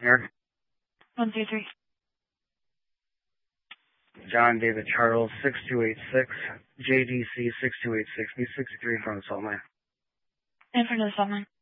Here. 123. John David Charles 6286, JDC 6286, B63 in front of the salt mine. In front of the salt mine.